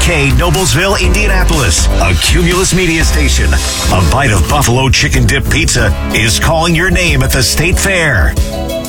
KFTK, Noblesville, Indianapolis, a Cumulus media station. A bite of buffalo chicken dip pizza is calling your name at the State Fair.